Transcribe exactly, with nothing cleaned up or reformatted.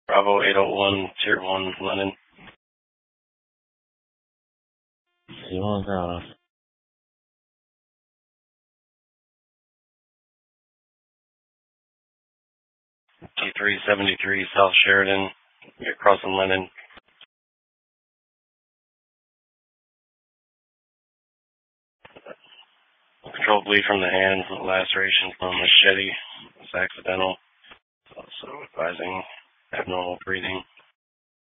Bravo eight oh one, Tier one, Lennon. 希望在啊。 T three seventy-three, South Sheridan. You're crossing Lennon. Control bleed from the hands, laceration from machete. It's accidental. Also advising abnormal breathing.